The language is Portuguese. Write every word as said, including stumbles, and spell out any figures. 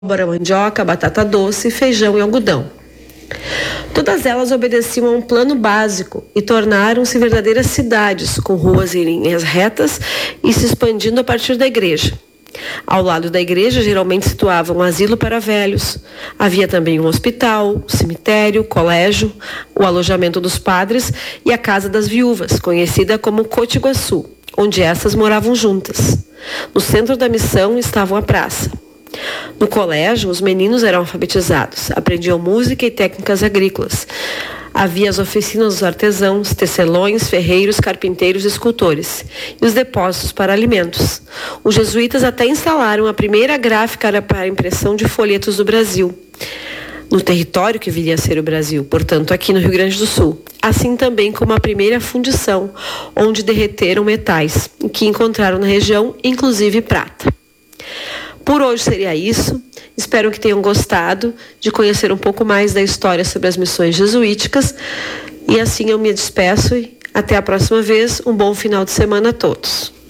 abóbora, mandioca, batata doce, feijão e algodão. Todas elas obedeciam a um plano básico e tornaram-se verdadeiras cidades, com ruas em linhas retas e se expandindo a partir da igreja. Ao lado da igreja, geralmente situava um asilo para velhos. Havia também um hospital, cemitério, colégio, o alojamento dos padres e a casa das viúvas, conhecida como Cotiguaçu, onde essas moravam juntas. No centro da missão estava a praça. No colégio, os meninos eram alfabetizados, aprendiam música e técnicas agrícolas. Havia as oficinas dos artesãos, tecelões, ferreiros, carpinteiros e escultores, e os depósitos para alimentos. Os jesuítas até instalaram a primeira gráfica para a impressão de folhetos do Brasil, no território que viria a ser o Brasil, portanto aqui no Rio Grande do Sul. Assim também como a primeira fundição, onde derreteram metais, que encontraram na região, inclusive prata. Por hoje seria isso. Espero que tenham gostado de conhecer um pouco mais da história sobre as missões jesuíticas. E assim eu me despeço e até a próxima vez. Um bom final de semana a todos.